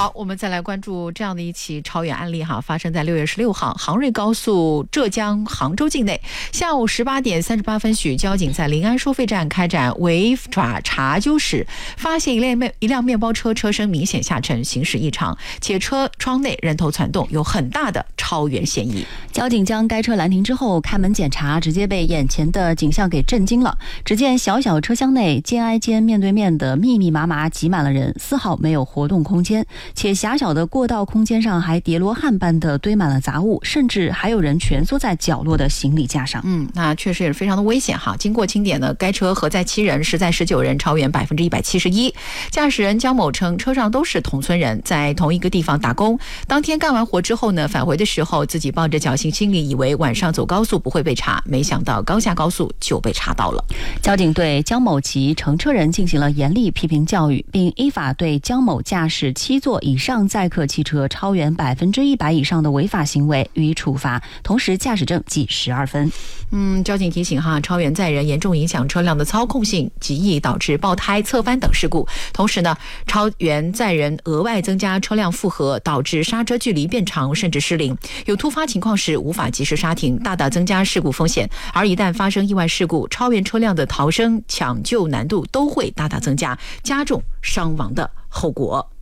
好，我们再来关注这样的一起超远案例哈，发生在6月16号，杭瑞高速浙江杭州境内，下午18点38分许，交警在临安收费站开展违法查究时，发现一辆面包车车身明显下沉，行驶异常，且车窗内人头攒动，有很大的超员嫌疑。 交警将该车拦停之后开门检查，直接被眼前的景象给震惊了。只见小小车厢内肩挨肩面对面的密密麻麻挤满了人，丝毫没有活动空间，且狭小的过道空间上还叠罗汉般的堆满了杂物，甚至还有人蜷缩在角落的行李架上。 那确实也是非常的危险哈。经过清点呢，该车核载7人，实载19人，超员171%。驾驶人江某称，车上都是同村人，在同一个地方打工。当天干完活之后呢，返回的时候自己抱着侥幸心理，以为晚上走高速不会被查，没想到刚下高速就被查到了。 交警对江某其乘车人进行了严厉批评教育，并依法对江某驾驶7座以上载客汽车超员100%以上的违法行为予以处罚，同时驾驶证记12分。 交警提醒哈，超员载人严重影响车辆的操控性，极易导致爆胎、侧翻等事故。同时呢，超员载人额外增加车辆负荷，导致刹车距离变长甚至失灵。有突发情况时无法及时刹停，大大增加事故风险。而一旦发生意外事故，超员车辆的逃生、抢救难度都会大大增加，加重伤亡的后果。